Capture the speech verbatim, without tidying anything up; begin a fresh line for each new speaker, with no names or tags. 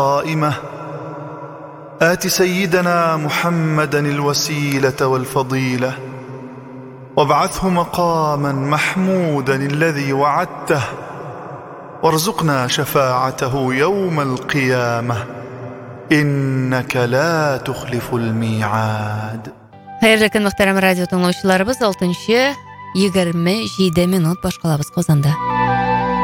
قائمة آت سيدنا محمدا الوسيلة والفضيلة وابعثه مقاما محمودا الذي وعدته وارزقنا شفاعته يوم القيامة إنك لا تخلف الميعاد.
Хайыржакын мөхтәрәм радио тыңлаучыларыбыз алтынчы егерме җиде минут башкалабыз Казанда.